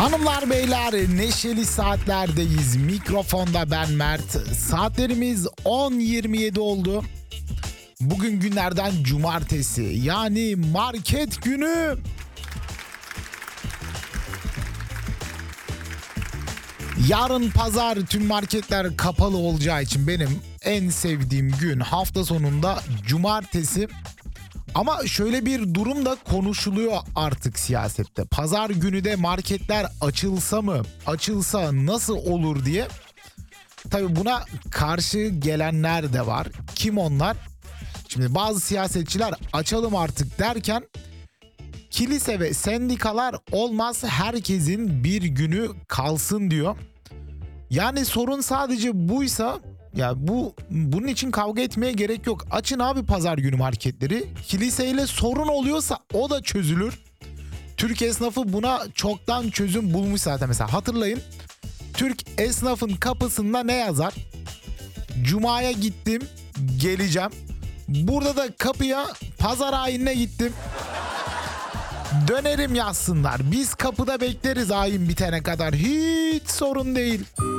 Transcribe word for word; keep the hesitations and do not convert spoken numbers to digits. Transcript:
Hanımlar beyler, neşeli saatlerdeyiz. Mikrofonda ben Mert. Saatlerimiz on yirmi yedi oldu. Bugün günlerden cumartesi, yani market günü. Yarın pazar, tüm marketler kapalı olacağı için benim en sevdiğim gün hafta sonunda cumartesi. Ama şöyle bir durum da konuşuluyor artık siyasette. Pazar günü de marketler açılsa mı? Açılsa nasıl olur diye. Tabii buna karşı gelenler de var. Kim onlar? Şimdi bazı siyasetçiler açalım artık derken kilise ve sendikalar olmaz, herkesin bir günü kalsın diyor. Yani sorun sadece buysa ya bu bunun için kavga etmeye gerek yok. Açın abi pazar günü marketleri. Kiliseyle sorun oluyorsa o da çözülür. Türk esnafı buna çoktan çözüm bulmuş zaten. Mesela hatırlayın, Türk esnafın kapısında ne yazar? Cuma'ya gittim, geleceğim. Burada da kapıya pazar ayinine gittim, dönerim yazsınlar. Biz kapıda bekleriz ayin bitene kadar. Hiç sorun değil.